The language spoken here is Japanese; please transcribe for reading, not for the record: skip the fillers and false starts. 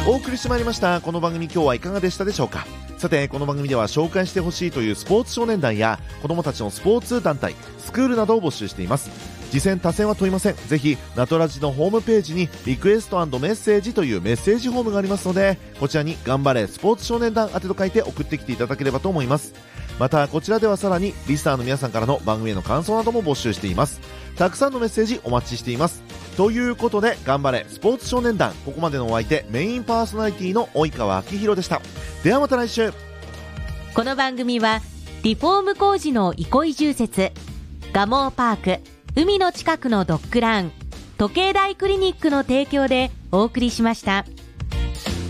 お送りしてまいりましたこの番組、今日はいかがでしたでしょうか。さて、この番組では紹介してほしいというスポーツ少年団や子どもたちのスポーツ団体、スクールなどを募集しています。次戦他戦は問いません。ぜひナトラジのホームページにリクエスト&メッセージというメッセージフォームがありますので、こちらに頑張れスポーツ少年団宛てと書いて送ってきていただければと思います。またこちらではさらにリスナーの皆さんからの番組への感想なども募集しています。たくさんのメッセージお待ちしています。ということで、頑張れスポーツ少年団、ここまでのお相手、メインパーソナリティの及川明宏でした。ではまた来週。 この番組はリフォーム工事の憩い住設、ガモーパーク、海の近くのドッグラン、時計台クリニックの提供でお送りしました。